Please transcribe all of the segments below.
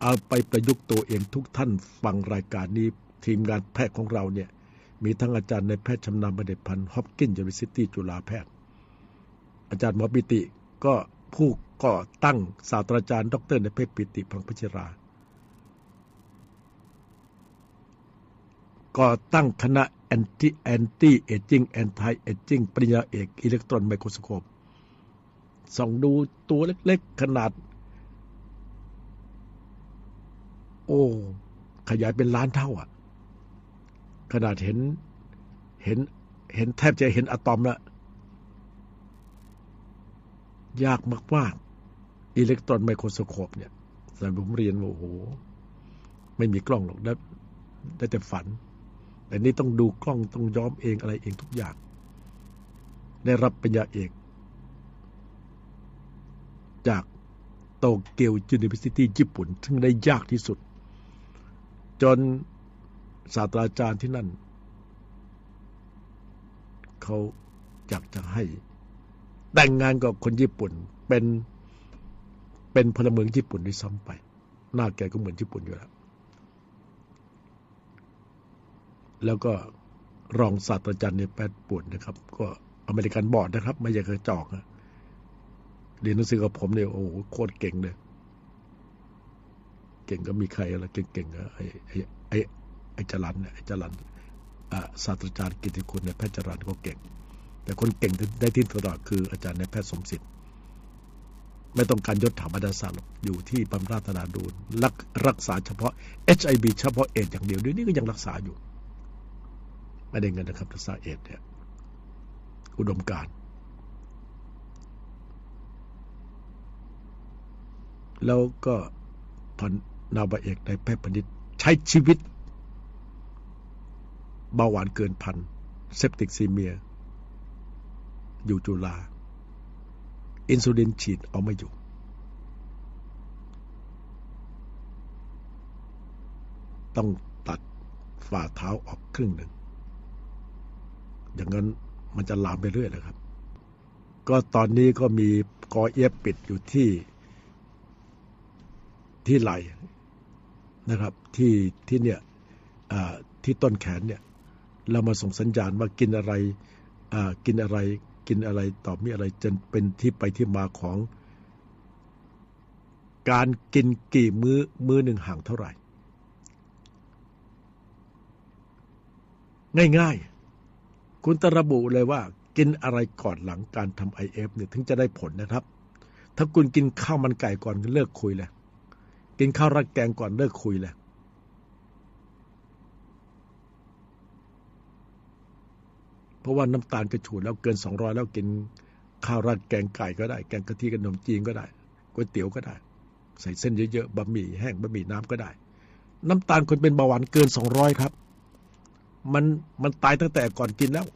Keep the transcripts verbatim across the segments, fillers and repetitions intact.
เอาไปประยุกต์ตัวเองทุกท่านฟังรายการนี้ทีมงานแพทย์ของเราเนี่ยมีทั้งอาจารย์ในแพทย์ชำนาญประดิษฐ์พันธ์ฮอปกินส์ยูนิเวอร์ซิตี้จุฬาแพทย์อาจารย์หมอปิติก็ผู้ก่อตั้งศาสตราจารย์ดรในแพทย์ปิติพังพัชราก่อตั้งคณะแอนตี้แอนตี้เอจจิ้งแอนตี้เอจจิ้งปริญญาเอกอิเล็กตรอนไมโครสโคปส่องดูตัวเล็กๆขนาดโอ้ขยายเป็นล้านเท่าอ่ะขนาดเห็นเห็นเห็นแทบจะเห็นอะตอมละยากมากๆอิเล็กตรอนไมโครสโคปเนี่ยสมัยผมเรียนว่าโอ้โหไม่มีกล้องหรอกได้ได้แต่ฝันแต่นี่ต้องดูกล้องต้องย้อมเองอะไรเองทุกอย่างได้รับปริญญาเอกจากโตเกียวยูนิเวอร์ซิตี้ญี่ปุ่นซึ่งได้ยากที่สุดจนศาสตราจารย์ที่นั่นเขาอยากจะให้แต่งงานกับคนญี่ปุ่นเป็นเป็นพลเมืองญี่ปุ่นด้วยซ้ำไปหน้าแกก็เหมือนญี่ปุ่นอยู่แล้วแล้วก็รองศาสตราจารย์ในแพทย์ปุ่นนะครับก็อเมริกันบอร์ดนะครับไม่ใช่กระจอกนะเรียนหนังสือกับผมเนี่ยโอ้โหโคตรเก่งเลยเก่งก็มีใครอะไรเก่งๆอะไอ้ไอ้ไอ้ไอ้จรัญเนี่ยไอ้จรัญอ่าศาสตราจารย์กิตติคุณในแพทย์จรัญก็เก่งแต่คนเก่งได้ที่สุดคืออาจารย์ในแพทย์สมศิษย์ไม่ต้องการยศถาบรรดาศักดิ์อยู่ที่บำราศนาดูลรักรักษาเฉพาะ เอช ไอ วี เฉพาะเอดส์อย่างเดียวด้วยนี่ก็ยังรักษาอยู่ไม่ได้เงินนะครับรักษาเอดส์เนี่ยอุดมการณ์แล้วก็พันนาวาเอกในแพทย์พนิษฐ์ใช้ชีวิตเบาหวานเกินพันเซปติกซีเมียอยู่จุฬาอินซูลินฉีดเอาไม่อยู่ต้องตัดฝ่าเท้าออกครึ่งหนึ่งอย่างนั้นมันจะลามไปเรื่อยเลยครับก็ตอนนี้ก็มีกอเอฟปิดอยู่ที่ที่ไหล่นะครับที่ที่เนี่ยที่ต้นแขนเนี่ยเรามาส่งสัญญาณว่ากินอะไรกินอะไรกินอะไรต่อมีอะไรจนเป็นที่ไปที่มาของการกินกี่มื้อมื้อหนึ่งห่างเท่าไหร่ง่ายๆคุณต้องระบุเลยว่ากินอะไรก่อนหลังการทำ ไอ เอฟ เนี่ยถึงจะได้ผลนะครับถ้าคุณกินข้าวมันไก่ก่อนเลิกคุยเลยกินข้าวราดแกงก่อนเลิกคุยเลยเพราะว่าน้ำตาลกระฉูดแล้วเกินสองร้อยแล้วกินข้าวราดแกงไก่ก็ได้แกงกะทิกับขนมจีนก็ได้ก๋วยเตี๋ยวก็ได้ใส่เส้นเยอะๆบะหมี่แห้งบะหมี่น้ำก็ได้น้ำตาลคนเป็นเบาหวานเกินสองร้อยครับมันมันตายตั้งแต่ก่อนกินแล้ว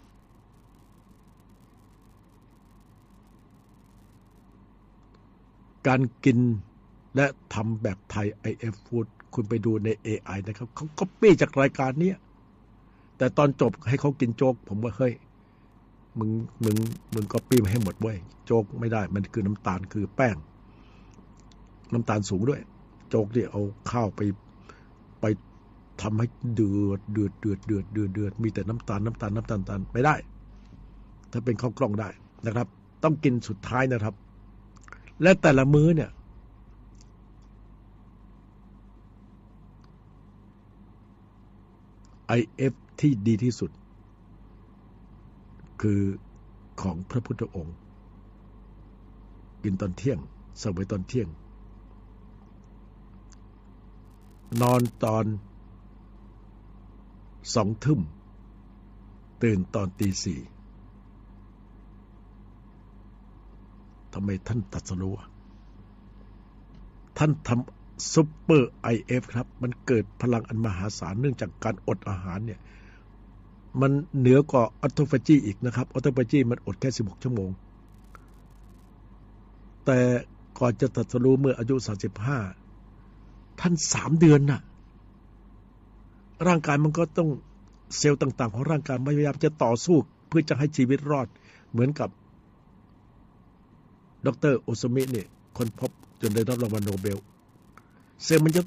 การกินและทำแบบไทย ไอ เอฟ Food คุณไปดูใน เอ ไอ นะครับเขาก๊อปปี้จากรายการนี้แต่ตอนจบให้เขากินโจ๊กผมว่าเฮ้ยมึงมึงมึงก๊อปปี้มาให้หมดเว้ยโจ๊กไม่ได้มันคือน้ำตาลคือแป้งน้ำตาลสูงด้วยโจ๊กเนี่ยเอาข้าวไปไปทำให้เดือดเดือดเดือดเดือดเดือดเดือดมีแต่น้ำตาลน้ำตาลน้ำตาลน้ำตาลไม่ได้ถ้าเป็นข้าวกล้องได้นะครับต้องกินสุดท้ายนะครับและแต่ละมื้อเนี่ยไอ เอฟ ที่ดีที่สุดคือของพระพุทธองค์กินตอนเที่ยงเสวยตอนเที่ยงนอนตอนสองทุ่มตื่นตอนตีสี่ทำไมท่านตรัสรู้ท่านทำซุปเปอร์ ไอ เอฟ ครับมันเกิดพลังอันมหาศาลเนื่องจากการอดอาหารเนี่ยมันเหนือกว่าออโตฟาจีอีกนะครับออโตฟาจีมันอดแค่สิบหกชั่วโมงแต่ก่อนจะตรัสรู้เมื่ออายุสามสิบห้าท่านสามเดือนน่ะร่างกายมันก็ต้องเซลล์ต่างๆของร่างกายพยายามจะต่อสู้เพื่อจะให้ชีวิตรอดเหมือนกับดร.โอซามิเนี่ยคนพบจนได้รับรางวัลโนเบลเซลล์มันจะ